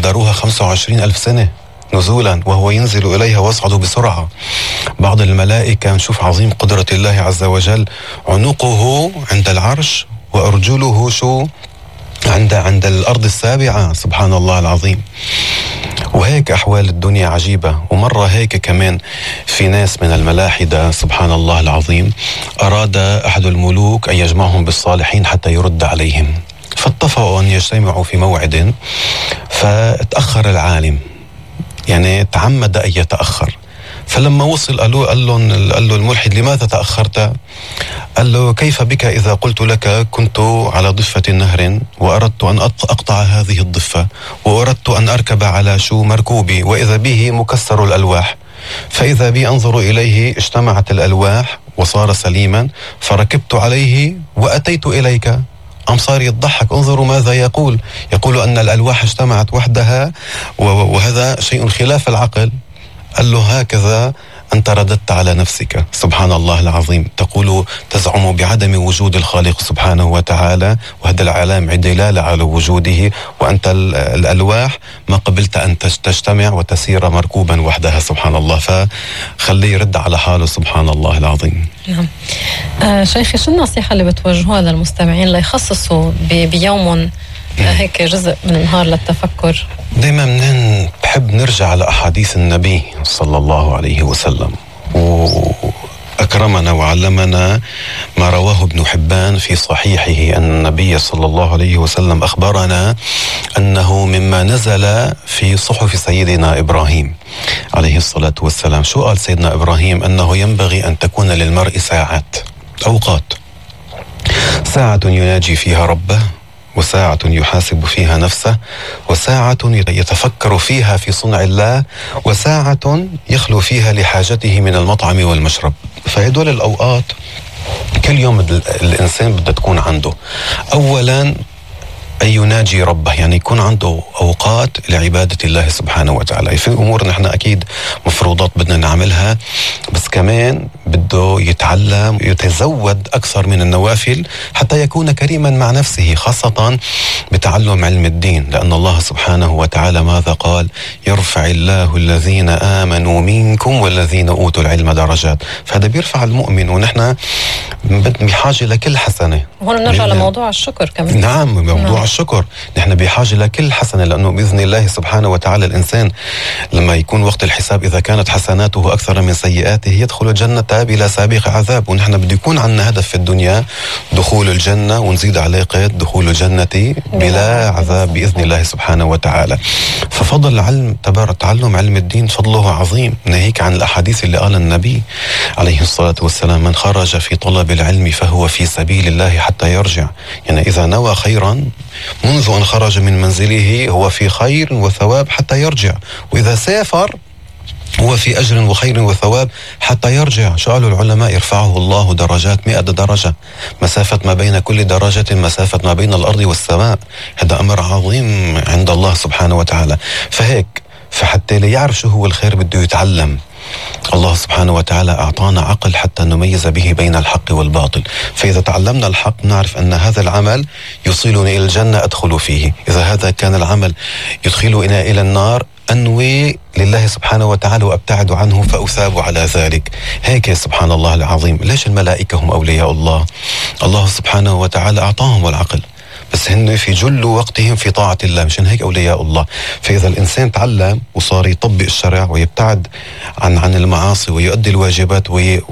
قدروها 25,000 سنة نزولا، وهو ينزل إليها ويصعد بسرعة. بعض الملائكة نشوف عظيم قدرة الله عز وجل، عنقه عند العرش وأرجله عند الأرض السابعة. سبحان الله العظيم. وهيك أحوال الدنيا عجيبة. ومرة هيك كمان في ناس من الملاحدة سبحان الله العظيم أراد أحد الملوك أن يجمعهم بالصالحين حتى يرد عليهم، فاتفقوا أن يجتمعوا في موعد، فتأخر العالم، يعني تعمد أن يتأخر. فلما وصل قال له الملحد: لماذا تأخرت؟ قال له: كيف بك إذا قلت لك كنت على ضفة نهر وأردت أن أقطع هذه الضفة، وأردت أن أركب على مركوبي، وإذا به مكسر الألواح، فإذا بي أنظر إليه اجتمعت الألواح وصار سليما، فركبت عليه وأتيت إليك. قام صار يضحك. انظروا ماذا يقول أن الألواح اجتمعت وحدها، وهذا شيء خلاف العقل. قال له: هكذا أنت رددت على نفسك. سبحان الله العظيم. تقول تزعم بعدم وجود الخالق سبحانه وتعالى، وهذا العالم دلالة على وجوده، وأنت الألواح ما قبلت أن تجتمع وتسير مركوبا وحدها. سبحان الله. فخليه يرد على حاله. سبحان الله العظيم. نعم. شيخي، شو النصيحة اللي بتوجهوها للمستمعين ليخصصوا بيوم هيك جزء من النهار للتفكر؟ دايما بحب نرجع على أحاديث النبي صلى الله عليه وسلم، وأكرمنا وعلمنا ما رواه ابن حبان في صحيحه أن النبي صلى الله عليه وسلم أخبرنا أنه مما نزل في صحف سيدنا إبراهيم عليه الصلاة والسلام. شو قال سيدنا إبراهيم؟ أنه ينبغي أن تكون للمرء ساعات، أوقات، ساعة يناجي فيها ربه، وساعة يحاسب فيها نفسه، وساعة يتفكر فيها في صنع الله، وساعة يخلو فيها لحاجته من المطعم والمشرب. فهدول الأوقات كل يوم الإنسان بدها تكون عنده. أولا أن يناجي ربه، يعني يكون عنده أوقات لعبادة الله سبحانه وتعالى. في أمور نحن أكيد مفروضات بدنا نعملها، بس كمان بده يتعلم يتزود أكثر من النوافل حتى يكون كريما مع نفسه، خاصة بتعلم علم الدين، لأن الله سبحانه وتعالى ماذا قال؟ يرفع الله الذين آمنوا منكم والذين أوتوا العلم درجات. فهذا بيرفع المؤمن، ونحن بحاجة لكل حسنة. وهنا نرجع لموضوع الشكر كمان. نعم، موضوع الشكر. نحن بحاجة لكل حسنة، لأنه بإذن الله سبحانه وتعالى الإنسان لما يكون وقت الحساب إذا كانت حسناته أكثر من سيئاته يدخل الجنة بلا سابق عذاب. ونحن بده يكون عندنا هدف في الدنيا دخول الجنة، ونزيد عليه قيد دخول الجنة بلا عذاب بإذن الله سبحانه وتعالى. ففضل العلم تعلم علم الدين فضله عظيم، ناهيك عن الأحاديث اللي قال النبي عليه الصلاة والسلام: من خرج في طلب العلم فهو في سبيل الله حتى يرجع. يعني إذا نوى خيرا منذ أن خرج من منزله هو في خير وثواب حتى يرجع، وإذا سافر هو في أجر وخير وثواب حتى يرجع. سؤال العلماء: يرفعه الله درجات 100 درجة، مسافة ما بين كل درجة مسافة ما بين الأرض والسماء. هذا أمر عظيم عند الله سبحانه وتعالى. فحتى ليعرف شو هو الخير بده يتعلم. الله سبحانه وتعالى أعطانا عقل حتى نميز به بين الحق والباطل. فإذا تعلمنا الحق نعرف أن هذا العمل يوصلني إلى الجنة أدخل فيه، إذا هذا كان العمل يدخلنا إلى النار أنوي لله سبحانه وتعالى وأبتعد عنه فأثاب على ذلك. هيك سبحان الله العظيم. ليش الملائكة هم أولياء الله؟ الله سبحانه وتعالى أعطاهم العقل، بس هن في جل وقتهم في طاعة الله، مشان هيك أولياء الله. فإذا الإنسان تعلم وصار يطبق الشرع ويبتعد عن المعاصي ويؤدي الواجبات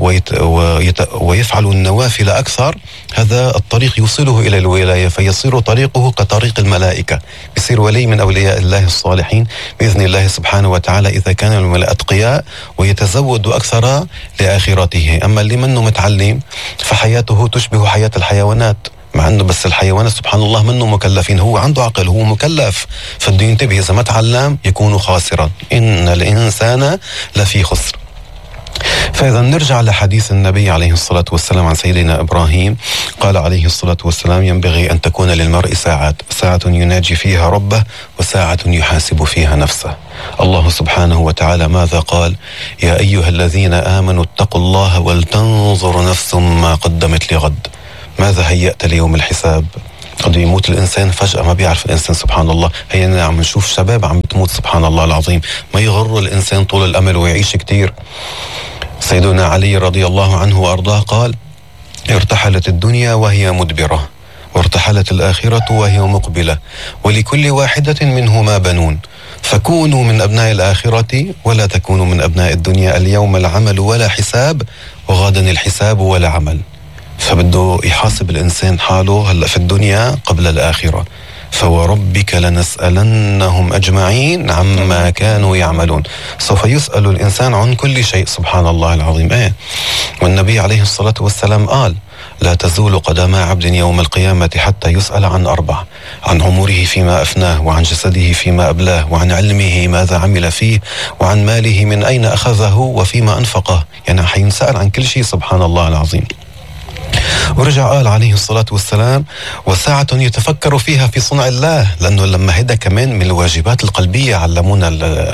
ويفعل النوافل أكثر، هذا الطريق يوصله إلى الولاية، فيصير طريقه كطريق الملائكة، يصير ولي من أولياء الله الصالحين بإذن الله سبحانه وتعالى إذا كان من الأتقياء ويتزود أكثر لآخرته. أما اللي منه متعلم فحياته تشبه حياة الحيوانات، مع أنه بس الحيوانات سبحان الله منه مكلفين، هو عنده عقل، هو مكلف، فده ينتبه. إذا ما تعلم يكون خاسرا، إن الإنسان لفي خسر. فإذا نرجع لحديث النبي عليه الصلاة والسلام عن سيدنا إبراهيم، قال عليه الصلاة والسلام: ينبغي أن تكون للمرء ساعات، ساعة يناجي فيها ربه، وساعة يحاسب فيها نفسه. الله سبحانه وتعالى ماذا قال؟ يا أيها الذين آمنوا اتقوا الله ولتنظر نفس ما قدمت لغد. ماذا هيأت ليوم الحساب؟ قد يموت الإنسان فجأة، ما بيعرف الإنسان سبحان الله. هي عم نشوف شباب عم بتموت سبحان الله العظيم. ما يغر الإنسان طول الأمل ويعيش كتير. سيدنا علي رضي الله عنه وأرضاه قال: ارتحلت الدنيا وهي مدبرة، وارتحلت الآخرة وهي مقبلة، ولكل واحدة منهما بنون، فكونوا من أبناء الآخرة ولا تكونوا من أبناء الدنيا. اليوم العمل ولا حساب، وغدا الحساب ولا عمل. فبده يحاسب الإنسان حاله هلأ في الدنيا قبل الآخرة. فوربك لنسألنهم أجمعين عما كانوا يعملون. سوف يسأل الإنسان عن كل شيء سبحان الله العظيم. والنبي عليه الصلاة والسلام قال: لا تزول قدم عبد يوم القيامة حتى يسأل عن 4: عن عمره فيما أفناه، وعن جسده فيما أبلاه، وعن علمه ماذا عمل فيه، وعن ماله من أين أخذه وفيما أنفقه. يعني حينسأل عن كل شيء سبحان الله العظيم. ورجع قال عليه الصلاة والسلام: وساعة يتفكر فيها في صنع الله. لأنه لما هيدا كمان من الواجبات القلبية علمونا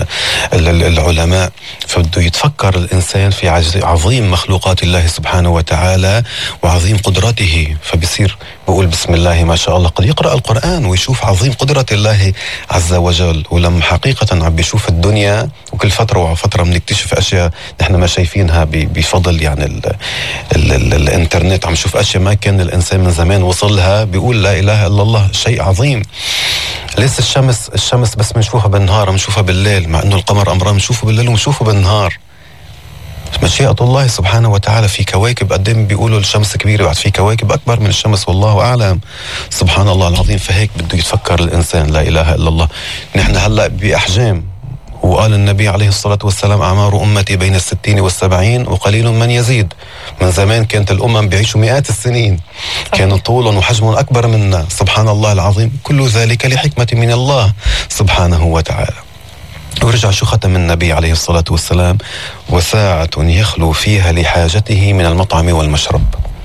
العلماء. فبده يتفكر الإنسان في عظيم مخلوقات الله سبحانه وتعالى وعظيم قدرته. فبصير بقول بسم الله ما شاء الله، قد يقرأ القرآن ويشوف عظيم قدرة الله عز وجل. ولما حقيقة عم بيشوف الدنيا، وكل فترة وفترة بنكتشف أشياء نحن ما شايفينها بفضل يعني الإنترنت. عم شوف أشياء ما كان الإنسان من زمان وصلها. بيقول لا إله إلا الله، شيء عظيم. ليس الشمس بس بنشوفها بالنهار، بنشوفها بالليل، مع إنه القمر أمران بنشوفه بالليل وبنشوفه بالنهار. مشيئة الله سبحانه وتعالى. في كواكب قدام بيقولوا الشمس كبيرة، بعد في كواكب أكبر من الشمس والله أعلم سبحان الله العظيم. فهيك بده يتفكر الإنسان لا إله إلا الله. نحن هلأ بأحجام، وقال النبي عليه الصلاة والسلام: أعمار أمتي بين 60 و70 وقليل من يزيد. من زمان كانت الأمم بيعيشوا مئات السنين، كان طولهم وحجمهم أكبر منا سبحان الله العظيم. كل ذلك لحكمة من الله سبحانه وتعالى. ورجع شو ختم النبي عليه الصلاة والسلام: وساعة يخلو فيها لحاجته من المطعم والمشرب.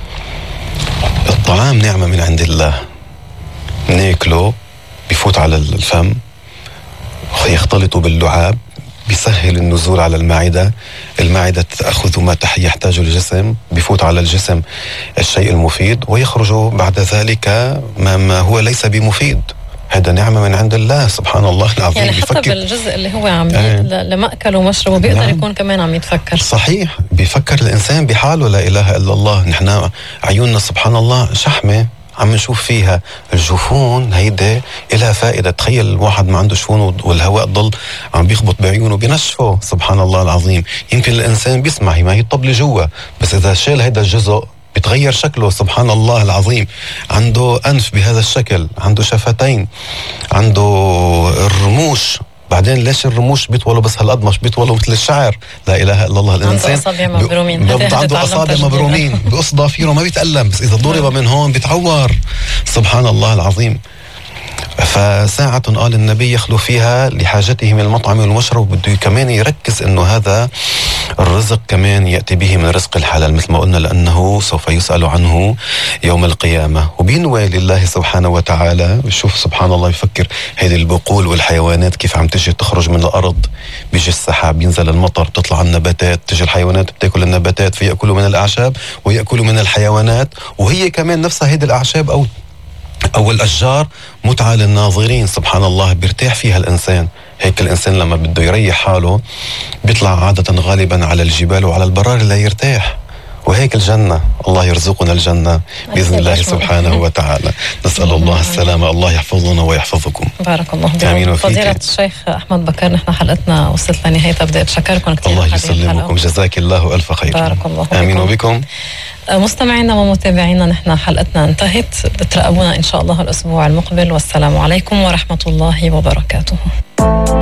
الطعام نعمة من عند الله، ناكله بيفوت على الفم، يختلط باللعاب، بيسهل النزول على المعدة. المعدة تأخذ ما يحتاجه الجسم، بيفوت على الجسم الشيء المفيد، ويخرج بعد ذلك ما هو ليس بمفيد. هذا نعمة من عند الله سبحان الله العظيم. يعني حتى بالجزء اللي هو عم لمأكل ومشرب بيقدر نعم. يكون كمان عم يتفكر. صحيح، بيفكر الإنسان بحاله لا إله إلا الله. نحن عيوننا سبحان الله شحمة عم نشوف فيها. الجفون هيدا إلها فائدة. تخيل الواحد ما عنده جفون والهواء ضل عم بيخبط بعيونه بنشفه سبحان الله العظيم. يمكن الإنسان بيسمع ما هي الطبلة جوا، بس إذا شال هيدا الجزء بتغير شكله سبحان الله العظيم. عنده أنف بهذا الشكل، عنده شفتين، عنده الرموش. بعدين ليش الرموش بيطولوا بس هالقد، مش بيطولوا مثل الشعر؟ لا إله إلا الله. الإنسان عنده أصابع مبرومين، عنده أصابع مبرومين بقص ضافيره ما بيتألم، بس إذا ضرب من هون بيتعور سبحان الله العظيم. فساعة قال النبي يخلو فيها لحاجته من المطعم والمشرب. بده كمان يركز انه هذا الرزق كمان يأتي به من رزق الحلال مثل ما قلنا، لأنه سوف يسأل عنه يوم القيامة. وبينوي لله سبحانه وتعالى. شوف سبحان الله، يفكر هذه البقول والحيوانات كيف عم تجي تخرج من الأرض. بيجي السحاب، ينزل المطر، تطلع النباتات، تجي الحيوانات بتاكل النباتات، فيأكلوا من الأعشاب ويأكلوا من الحيوانات. وهي كمان نفسها هذه الأعشاب أو الأشجار متعة للناظرين سبحان الله، بيرتاح فيها الإنسان. هيك الإنسان لما بده يريح حاله بيطلع عادة غالبا على الجبال وعلى البراري ليرتاح. وهيك الجنة، الله يرزقنا الجنة بإذن الله سبحانه وتعالى. نسأل الله السلامة. الله يحفظنا ويحفظكم. بارك الله فيكم. فضيلة الشيخ أحمد بكر، نحن حلقتنا وصلت لنهايتها. بدي أتشكركم كثير. الله يسلمكم، جزاك الله ألف خير. بارك الله فيكم. آمين وبكم. مستمعينا ومتابعينا، نحن حلقتنا انتهت. تراقبونا إن شاء الله الأسبوع المقبل، والسلام عليكم ورحمة الله وبركاته.